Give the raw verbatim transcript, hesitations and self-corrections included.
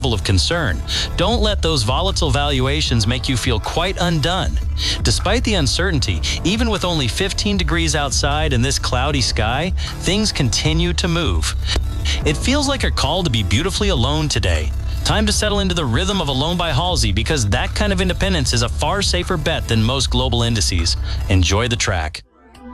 of concern. Don't let those volatile valuations make you feel quite undone. Despite the uncertainty, even with only fifteen degrees outside and this cloudy sky, things continue to move. It feels like a call to be beautifully alone today. Time to settle into the rhythm of Alone by Halsey, because that kind of independence is a far safer bet than most global indices. Enjoy the track.